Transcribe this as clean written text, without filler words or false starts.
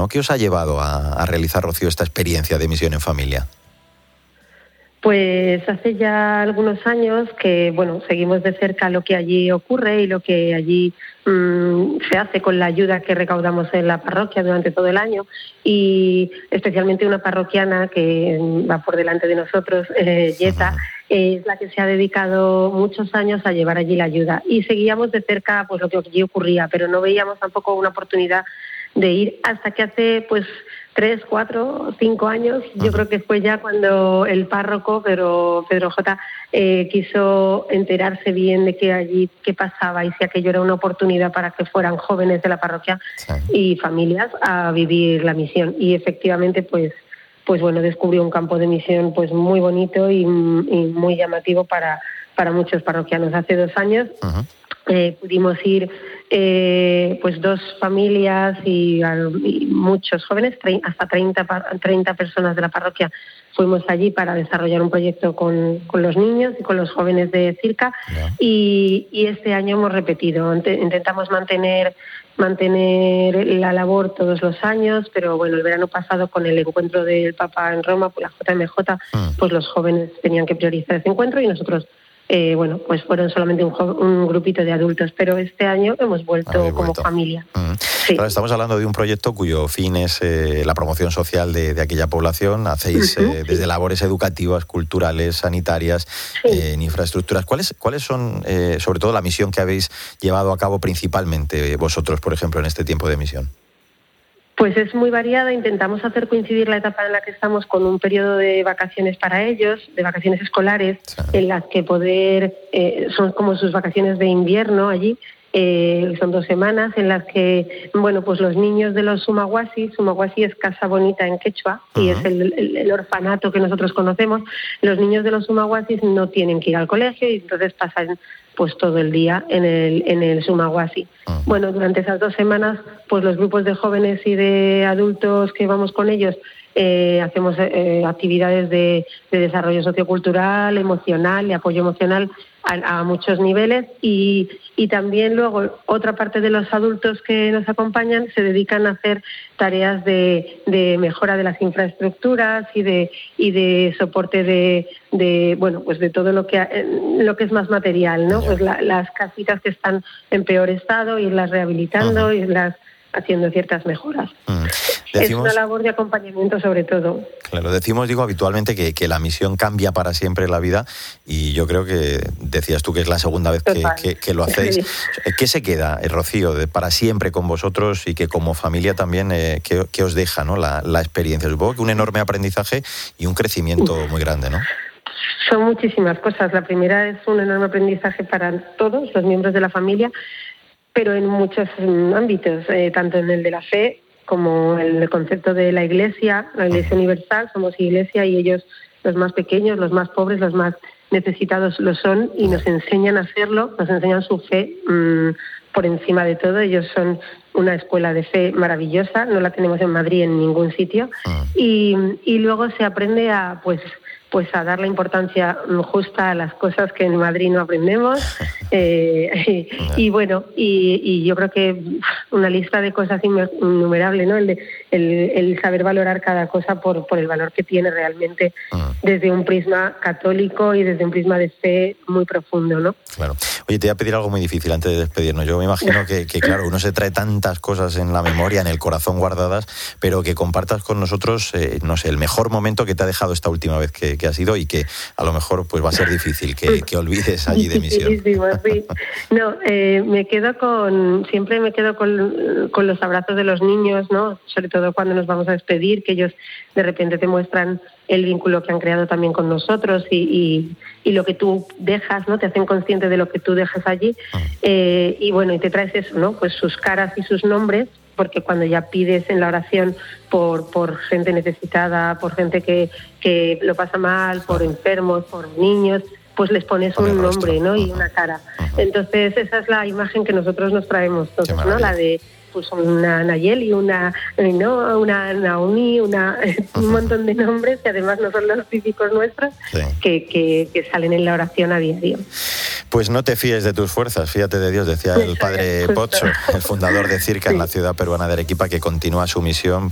¿no? ¿Qué os ha llevado a realizar, Rocío, esta experiencia de misión en familia? Pues hace ya algunos años que, seguimos de cerca lo que allí ocurre y lo que allí se hace con la ayuda que recaudamos en la parroquia durante todo el año, y especialmente una parroquiana que va por delante de nosotros, Yeta, es la que se ha dedicado muchos años a llevar allí la ayuda. Y seguíamos de cerca pues lo que allí ocurría, pero no veíamos tampoco una oportunidad de ir hasta que hace 3, 4, 5 años, yo creo que fue ya cuando el párroco, Pedro J., quiso enterarse bien de qué pasaba y si aquello era una oportunidad para que fueran jóvenes de la parroquia y familias a vivir la misión. Y efectivamente, pues descubrió un campo de misión pues muy bonito y muy llamativo para muchos parroquianos. Hace 2 años pudimos ir 2 familias y muchos jóvenes, hasta 30 personas de la parroquia. Fuimos allí para desarrollar un proyecto con los niños y con los jóvenes de Circa, y este año hemos repetido. Intentamos mantener la labor todos los años, pero el verano pasado, con el encuentro del Papa en Roma, por la JMJ, pues los jóvenes tenían que priorizar ese encuentro y nosotros fueron solamente un grupito de adultos, pero este año hemos vuelto como familia. Sí. Claro, estamos hablando de un proyecto cuyo fin es la promoción social de aquella población. Hacéis desde labores educativas, culturales, sanitarias, en infraestructuras. ¿Cuáles son, sobre todo, la misión que habéis llevado a cabo principalmente vosotros, por ejemplo, en este tiempo de misión? Pues es muy variada. Intentamos hacer coincidir la etapa en la que estamos con un periodo de vacaciones para ellos, de vacaciones escolares, en las que son como sus vacaciones de invierno allí. Son 2 semanas en las que, los niños de los Sumaguasi es Casa Bonita en quechua, y es el orfanato que nosotros conocemos. Los niños de los Sumaguasi no tienen que ir al colegio y entonces pasan todo el día en el Sumaguasi. Durante esas 2 semanas, los grupos de jóvenes y de adultos que vamos con ellos, hacemos actividades de desarrollo sociocultural, emocional y apoyo emocional a muchos niveles, y también luego otra parte de los adultos que nos acompañan se dedican a hacer tareas de mejora de las infraestructuras y de soporte de todo lo que es más material, ¿no? Pues las casitas que están en peor estado, irlas rehabilitando, irlas haciendo ciertas mejoras. Es una labor de acompañamiento sobre todo. Claro, decimos, habitualmente que la misión cambia para siempre la vida, y yo creo que decías tú que es la segunda vez que lo hacéis. ¿Qué se queda, Rocío, para siempre con vosotros, y que como familia también, qué os deja, ¿no? la experiencia? Supongo que un enorme aprendizaje y un crecimiento muy grande, ¿no? Son muchísimas cosas. La primera es un enorme aprendizaje para todos los miembros de la familia, pero en muchos ámbitos, tanto en el de la fe como el concepto de la Iglesia universal. Somos Iglesia, y ellos, los más pequeños, los más pobres, los más necesitados, lo son, y nos enseñan a hacerlo, nos enseñan su fe por encima de todo. Ellos son una escuela de fe maravillosa, no la tenemos en Madrid en ningún sitio, y luego se aprende a dar la importancia justa a las cosas que en Madrid no aprendemos, y yo creo que una lista de cosas innumerable, ¿no? El saber valorar cada cosa por el valor que tiene realmente, desde un prisma católico y desde un prisma de fe muy profundo, ¿no? Claro. Oye, te voy a pedir algo muy difícil antes de despedirnos. Yo me imagino que claro, uno se trae tantas cosas en la memoria, en el corazón guardadas, pero que compartas con nosotros, el mejor momento que te ha dejado esta última vez que has ido, y que a lo mejor va a ser difícil que olvides allí de misión. Sí. No, siempre me quedo con los abrazos de los niños, ¿no? Sobre todo cuando nos vamos a despedir, que ellos de repente te muestran el vínculo que han creado también con nosotros, y lo que tú dejas, ¿no? Te hacen consciente de lo que tú dejas allí, y te traes eso, ¿no? Pues sus caras y sus nombres, porque cuando ya pides en la oración por gente necesitada, por gente que lo pasa mal, por enfermos, por niños, pues les pones un nombre, ¿no? Y una cara. Entonces esa es la imagen que nosotros nos traemos todos, ¿no? La de una Nayeli, una Naomi, un montón de nombres que además no son los típicos nuestros, que salen en la oración a diario. Pues no te fíes de tus fuerzas, fíjate de Dios, decía el padre Pozzo, el fundador de Circa en la ciudad peruana de Arequipa, que continúa su misión